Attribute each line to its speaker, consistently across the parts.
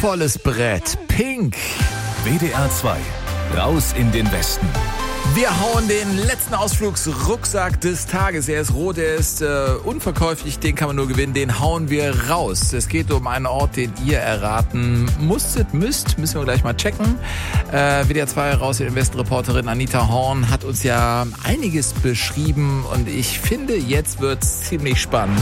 Speaker 1: volles Brett. Pink.
Speaker 2: WDR 2. Raus in den Westen.
Speaker 1: Wir hauen den letzten Ausflugsrucksack des Tages. Er ist rot, er ist unverkäuflich, den kann man nur gewinnen. Den hauen wir raus. Es geht um einen Ort, den ihr erraten müssen wir gleich mal checken. WDR 2 Raus in den Westen Reporterin Anita Horn hat uns ja einiges beschrieben und ich finde, jetzt wird's ziemlich spannend.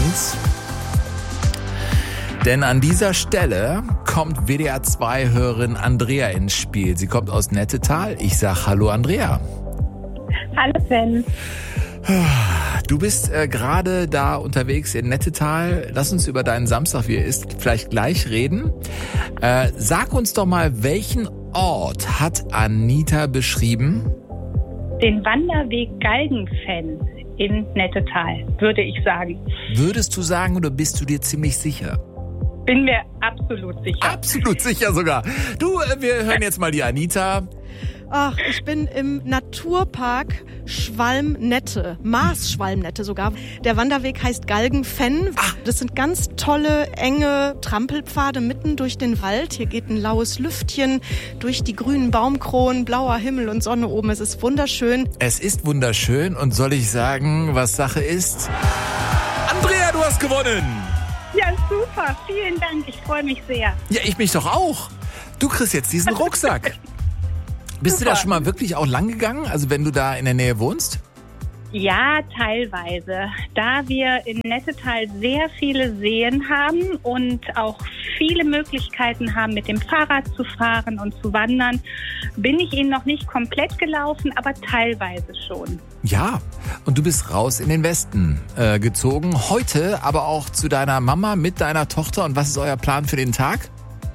Speaker 1: Denn an dieser Stelle kommt WDR 2-Hörerin Andrea ins Spiel. Sie kommt aus Nettetal. Ich sag Hallo Andrea.
Speaker 3: Hallo Sven.
Speaker 1: Du bist gerade da unterwegs in Nettetal. Lass uns über deinen Samstag, wie er ist, vielleicht gleich reden. Sag uns doch mal, welchen Ort hat Anita beschrieben?
Speaker 3: Den Wanderweg Galgenfenn in Nettetal, würde ich sagen.
Speaker 1: Würdest du sagen oder bist du dir ziemlich sicher?
Speaker 3: Bin mir absolut sicher.
Speaker 1: Absolut sicher sogar. Du, wir hören jetzt mal die Anita.
Speaker 4: Ach, ich bin im Naturpark Schwalmnette, Maas-Schwalmnette sogar. Der Wanderweg heißt Galgenfenn. Das sind ganz tolle, enge Trampelpfade mitten durch den Wald. Hier geht ein laues Lüftchen durch die grünen Baumkronen, blauer Himmel und Sonne oben. Es ist wunderschön.
Speaker 1: Es ist wunderschön und soll ich sagen, was Sache ist? Andrea, du hast gewonnen!
Speaker 3: Ja, super. Vielen Dank. Ich freue mich sehr.
Speaker 1: Ja, ich mich doch auch. Du kriegst jetzt diesen Rucksack. Bist du da schon mal wirklich auch lang gegangen? Also wenn du da in der Nähe wohnst?
Speaker 3: Ja, teilweise. Da wir in Nettetal sehr viele Seen haben und auch viele Möglichkeiten haben, mit dem Fahrrad zu fahren und zu wandern, bin ich ihn noch nicht komplett gelaufen, aber teilweise schon.
Speaker 1: Ja, und du bist raus in den Westen gezogen. Heute aber auch zu deiner Mama mit deiner Tochter. Und was ist euer Plan für den Tag?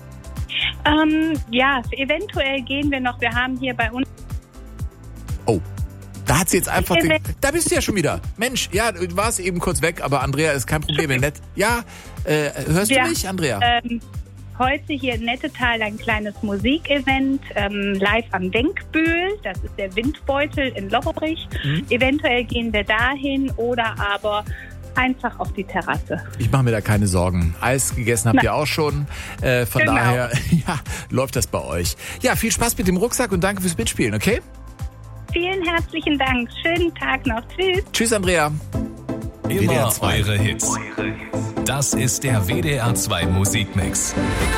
Speaker 3: Ja, eventuell gehen wir noch. Wir haben hier bei uns...
Speaker 1: Oh, da hat sie jetzt einfach... Da bist du ja schon wieder. Mensch, ja, du warst eben kurz weg, aber Andrea ist kein Problem. Nett. Ja, hörst du mich, Andrea?
Speaker 3: Heute hier in Nettetal ein kleines Musikevent, live am Denkbühl. Das ist der Windbeutel in Lobberich. Eventuell gehen wir dahin oder aber... einfach auf die Terrasse.
Speaker 1: Ich mache mir da keine Sorgen. Eis gegessen habt ihr auch schon. Von daher ja, läuft das bei euch. Ja, viel Spaß mit dem Rucksack und danke fürs Mitspielen, okay?
Speaker 3: Vielen herzlichen Dank. Schönen Tag noch. Tschüss.
Speaker 1: Tschüss, Andrea.
Speaker 2: Immer eure Hits. Das ist der WDR 2 Musikmix.